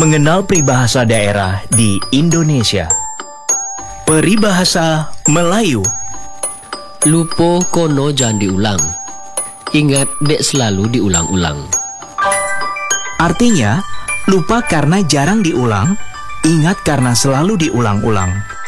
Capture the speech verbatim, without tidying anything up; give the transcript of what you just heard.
mengenal peribahasa daerah di Indonesia. Peribahasa Melayu. Lupa kono jangan diulang. Ingat dek selalu diulang-ulang. Artinya, lupa karena jarang diulang, ingat karena selalu diulang-ulang.